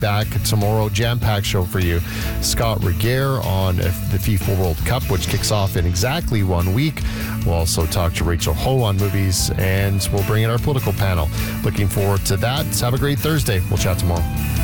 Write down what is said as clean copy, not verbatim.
back tomorrow. Jam-packed show for you. Scott Regier on the FIFA World Cup, which kicks off in exactly 1 week. We'll also talk to Rachel Ho on movies, and we'll bring in our political panel. Looking forward to that. Have a great Thursday. We'll chat tomorrow.